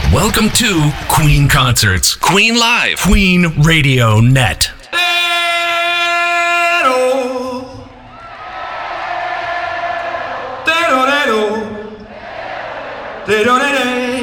Welcome to Queen Concerts, Queen Live, Queen Radio Net. They don't